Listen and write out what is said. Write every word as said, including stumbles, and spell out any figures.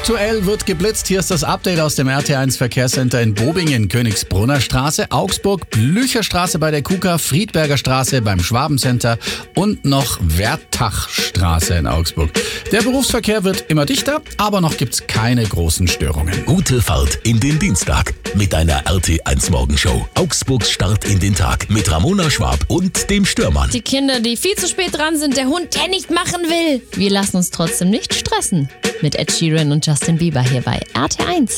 Aktuell wird geblitzt. Hier ist das Update aus dem R T eins Verkehrscenter in Bobingen, Königsbrunner Straße, Augsburg, Blücherstraße bei der KUKA, Friedberger Straße beim Schwabencenter und noch Wertachstraße in Augsburg. Der Berufsverkehr wird immer dichter, aber noch gibt's keine großen Störungen. Gute Fahrt in den Dienstag mit deiner R T eins Morgenshow. Augsburgs Start in den Tag mit Ramona Schwab und dem Störmann. Die Kinder, die viel zu spät dran sind, der Hund, der nicht machen will. Wir lassen uns trotzdem nicht stressen. Mit Ed Sheeran und Justin Bieber hier bei R T eins.